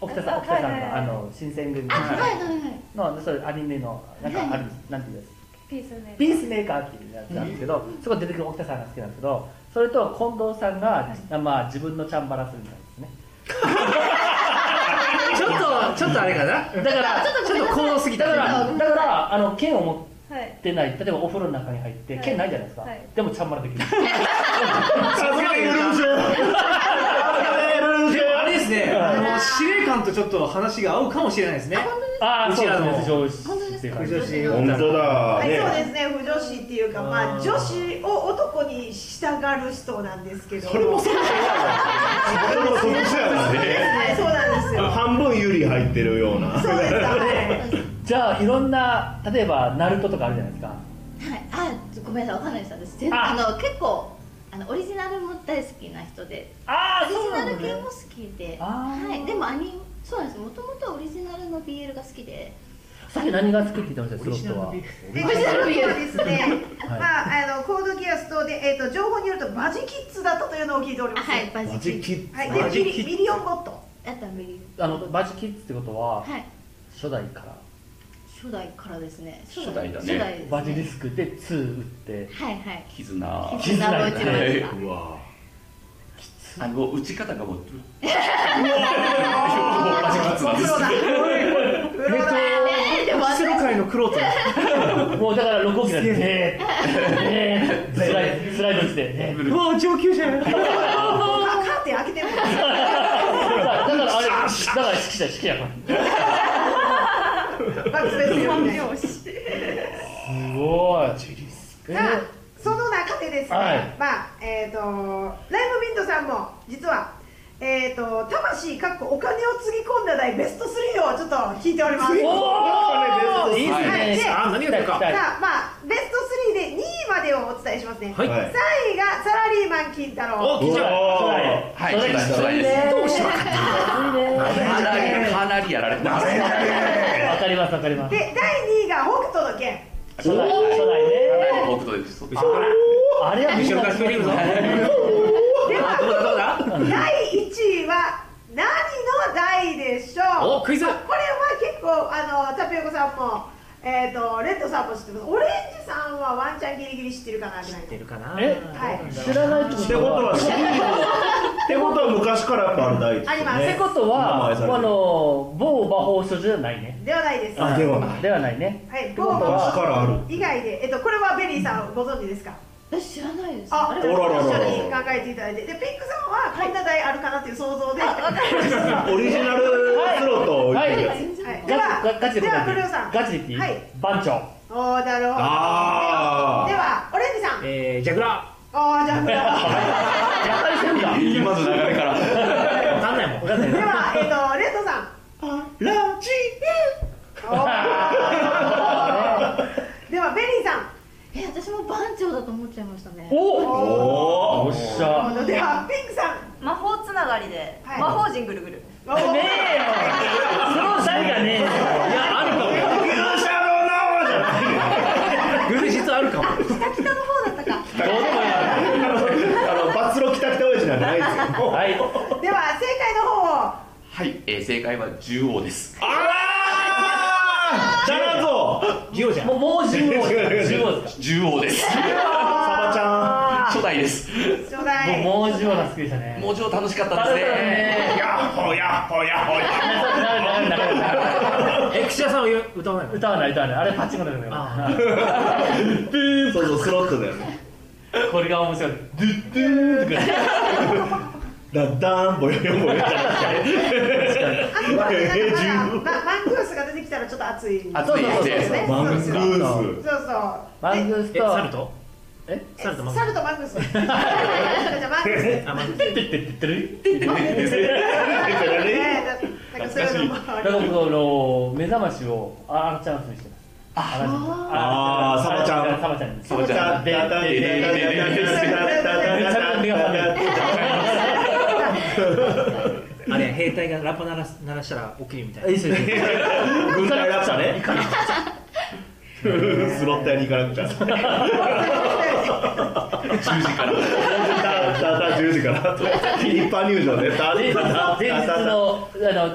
沖田さんが新選組のそういうアニメのなんかあるなんていうんですか、ピースメーカーっていうやつなんですけど、そこ出てくる沖田さんが好きなんですけど、それと近藤さんがまあ自分のチャンバラするみたいですね。 ちょっとあれかな。だからちょっと高度すぎた。 だから剣を持ってない、例えばお風呂の中に入って剣ないじゃないですか。でもチャンバラできる。 さすがにあれですね。司令官とちょっと話が合うかもしれないですね。 ああ、そうですね。 不女子。 本当だ。 そうですね。不女子っていうか、まあ女子を男に従う人なんですけど。 それもそうやな。そうなんですよ。 半分ユリ入ってるような。 そうです。 じゃあいろんな、例えばナルトとかあるじゃないですか。 はい。ごめんなさい、わかんないです。私結構オリジナルも大好きな人で、オリジナル系も好きで、はい。でもそうなんです。もともとオリジナルの BL が好きで。 さっき何が好きって言ってました？スロットは。 オリジナル BL ですね。まあコードギアスとで情報によるとバジキッズだったというのを聞いております。 はい、バジキッズ。 はい。でミリオンゴット。 バジキッズってことは初代から。 初代からですね。 初代だね。 バジリスクで2打って。 はいはい。 絆を打ちました。 うわ。 打ち方がもう。 プロだ。 後ろ界のクロート。 もうだから6号機なんでスライドしてうわ上級者や。 カーテン開けてる。 だからあれだから好きやから。すごい。 その中でですね、まあライムビントさんも実は魂かっこお金をつぎ込んだ台ベスト3をちょっと聞いております。 おお、いいですね。 何が出るか。 さあまあベスト3で2位までをお伝えしますね。3位がサラリーマン金太郎。 お、金太郎。 はい、初代です。どうしようかかなりやられてます。 わかりますわかります。 で第2位が北斗の拳。 初代ね。 北斗です。 あれは後ろから決めていくぞ。 では第1位は何の台でしょう。 お、クイズ。 これは結構タピオコさんもレッドさんも知ってます。オレンジさんはワンチャンギリギリ知ってるかな。知ってるかな。 知らないってことは昔からやっぱある台ですね。 あります。 ってことは某魔法少女じゃないね。 ではないです。 ではないね。 はい。 某魔法以外でこれはベリーさんご存知ですか。 私知らないです。 あ、一緒に考えていただいて、でピンクさんはこんな台あるかなっていう想像で。 オリジナルスロットを置いてる。 ガチでではブルーさん。 ガチで言っていい？番長。 おー、なるほど。ではオレンジさん。 ジャグラー。おー、ジャグラー。 今の流れから。 わかんないもん。 ではレッドさん。 ラジではベリーさん。 私も番長だと思っちゃいましたね。 おおっしゃ。 ではピンクさん。 魔法つながりで魔法陣ぐるぐる。 ねえよ。その際がねえよ。いや、あるかも。 グル実はあるかも。 北の方だったか。 どうでもいい。 バツロ北北親父なんじゃないですよ。 はい。 では正解の方を。 はい、正解は獣王です。 じゃらぞ。 ジオじゃん。 もう獣王ですか。 獣王です。 サバちゃん。 初代です。 初代。 もう獣王が好きでしたね。 もう獣王楽しかったですね。 やっほやっほやっほや。 串屋さんは歌わないの？ 歌わない。あれパチンコだよね。 そうスロットだよね。 これが面白い。ドゥッドゥーってくる。 ダッダンボヨヨボヨじゃなくて。 マングースが出てきたらちょっと熱い。 熱いですね。 マングース。 そうそう。 マングースとサルト？サルトマングース。 サルトマングース。じゃあマングース。 マングース。てってってってる。 なんかそういうのも。 だから僕目覚ましをアラチャンスにしてます。 サバちゃん。 サバちゃん。 サバちゃん。 めちゃ目が覚める。 あれ兵隊がラッパ鳴らしたら起きるみたいな。 いいですね。 軍隊ラッパね。スロット屋に行かなくちゃ。 10時から。 10時から。一般入場ね。 前日の